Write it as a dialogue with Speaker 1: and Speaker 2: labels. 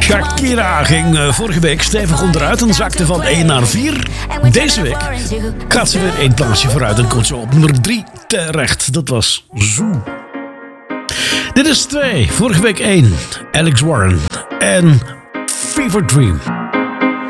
Speaker 1: Shakira ging vorige week stevig onderuit en zakte van 1 naar 4. Deze week gaat ze weer 1 plaatsje vooruit en komt ze op nummer 3 terecht. Dat was Zoo. Dit is 2, vorige week 1. Alex Warren en Fever Dream.